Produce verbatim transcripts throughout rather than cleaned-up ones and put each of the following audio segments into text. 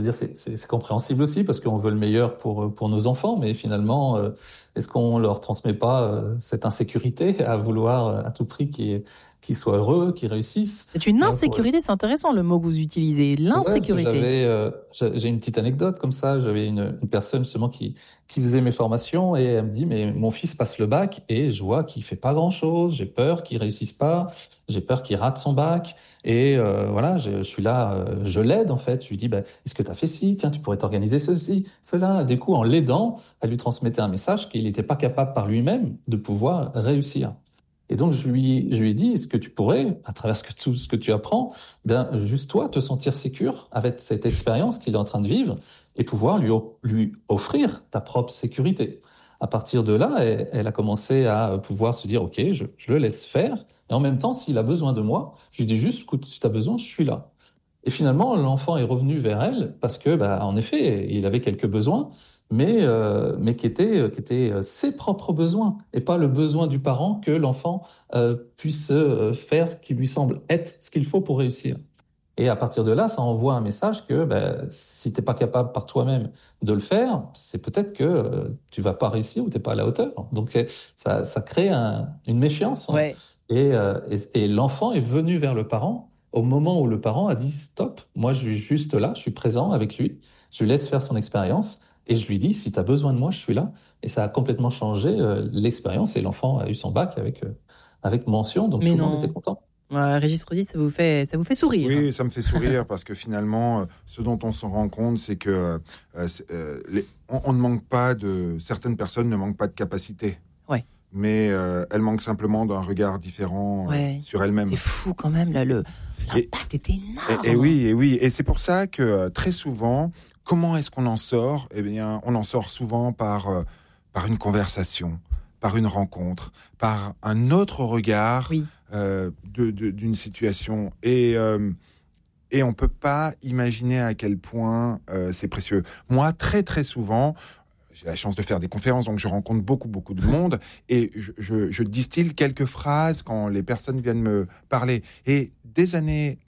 dire, c'est, c'est, c'est compréhensible aussi parce qu'on veut le meilleur pour, pour nos enfants, mais finalement, euh, est-ce qu'on leur transmet pas euh, cette insécurité à vouloir euh, à tout prix qu'ils, qu'ils soient heureux, qu'ils réussissent? C'est une Hein, pour... insécurité, c'est intéressant le mot que vous utilisez, Ouais, parce que l'insécurité. j'avais, euh, j'ai j'ai une petite anecdote comme ça. J'avais une, une personne justement qui, qui faisait mes formations et elle me dit, mais mon fils passe le bac et je vois qu'il fait pas grand-chose. J'ai peur qu'il réussisse pas. J'ai peur qu'il rate son bac. Et euh, voilà, je, je suis là, euh, je l'aide en fait. Je lui dis, bah, est-ce que tu as fait ci? Tiens, tu pourrais t'organiser ceci, cela. Du coup, en l'aidant, elle lui transmettait un message qu'il n'était pas capable par lui-même de pouvoir réussir. Et donc, je lui, je lui ai dit, est-ce que tu pourrais, à travers ce que, tout ce que tu apprends, bien, juste toi, te sentir sécure avec cette expérience qu'il est en train de vivre et pouvoir lui, lui offrir ta propre sécurité. À partir de là, elle, elle a commencé à pouvoir se dire, OK, je, je le laisse faire. Et en même temps, s'il a besoin de moi, je lui dis juste, écoute, si tu as besoin, je suis là. Et finalement, l'enfant est revenu vers elle parce que, bah, en effet, il avait quelques besoins, mais, euh, mais qui étaient, qui étaient ses propres besoins et pas le besoin du parent que l'enfant euh, puisse euh, faire ce qui lui semble être ce qu'il faut pour réussir. Et à partir de là, ça envoie un message que bah, si tu n'es pas capable par toi-même de le faire, c'est peut-être que euh, tu vas pas réussir ou tu n'es pas à la hauteur. Donc ça, ça crée un, une méfiance. Ouais. Et, euh, et, et l'enfant est venu vers le parent au moment où le parent a dit stop, moi je suis juste là, je suis présent avec lui, je lui laisse faire son expérience et je lui dis si tu as besoin de moi, je suis là. Et ça a complètement changé euh, l'expérience et l'enfant a eu son bac avec, euh, avec mention, donc Mais tout non. le monde était content. Ouais, Régis Rodi, ça vous fait, ça vous fait sourire. Oui, ça me fait sourire parce que finalement, euh, ce dont on se rend compte, c'est que euh, c'est, euh, les, on, on ne manque pas de... Certaines personnes ne manquent pas de capacité. Ouais. Mais euh, elles manquent simplement d'un regard différent euh, ouais. sur elles-mêmes. C'est fou quand même, là, le, l'impact est énorme. Et, et oui, et oui. Et c'est pour ça que euh, très souvent, comment est-ce qu'on en sort ? Eh bien, on en sort souvent par, euh, par une conversation, par une rencontre, par un autre regard. Oui. Euh, de, de, d'une situation et, euh, et on ne peut pas imaginer à quel point euh, c'est précieux. Moi, très très souvent, j'ai la chance de faire des conférences, donc je rencontre beaucoup beaucoup de monde et je, je, je distille quelques phrases quand les personnes viennent me parler. Et des années,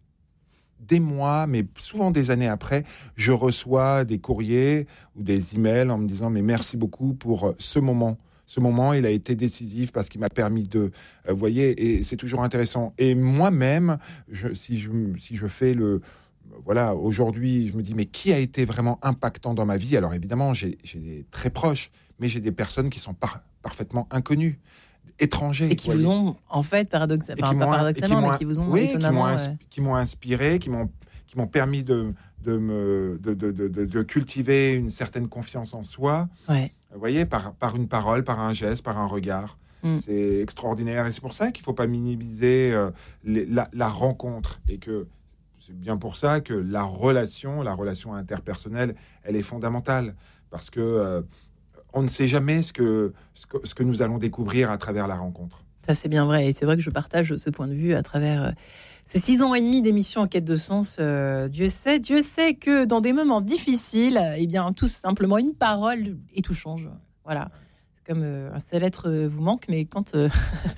des mois, mais souvent des années après, je reçois des courriers ou des emails en me disant « mais merci beaucoup pour ce moment ». Ce moment, il a été décisif parce qu'il m'a permis de... Vous euh, voyez, et c'est toujours intéressant. Et moi-même, je, si, je, si je fais le... Voilà, aujourd'hui, je me dis, mais qui a été vraiment impactant dans ma vie ? Alors évidemment, j'ai, j'ai des très proches, mais j'ai des personnes qui sont par, parfaitement inconnues, étrangers. Et qui vous, vous ont, en fait, paradoxa... enfin, pas paradoxalement, mais qui vous ont oui, étonnamment... Qui m'ont, insp- euh... qui m'ont inspiré, qui m'ont, qui m'ont permis de, de, me, de, de, de, de, de cultiver une certaine confiance en soi. Ouais. Vous voyez, par, par une parole, par un geste, par un regard. Mm. C'est extraordinaire. Et c'est pour ça qu'il ne faut pas minimiser euh, les, la, la rencontre. Et que c'est bien pour ça que la relation, la relation interpersonnelle, elle est fondamentale. Parce que euh, on ne sait jamais ce que, ce, que, ce que nous allons découvrir à travers la rencontre. Ça, c'est bien vrai. Et c'est vrai que je partage ce point de vue à travers... Euh... Ces six ans et demi d'émission en quête de sens, euh, Dieu sait, Dieu sait que dans des moments difficiles, eh bien, tout simplement une parole et tout change. Voilà. Comme euh, un seul être vous manque, mais quand euh,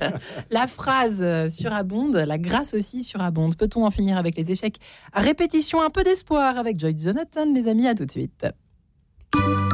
la phrase surabonde, la grâce aussi surabonde. Peut-on en finir avec les échecs ? À répétition, un peu d'espoir avec Joy Jonathan, les amis, à tout de suite.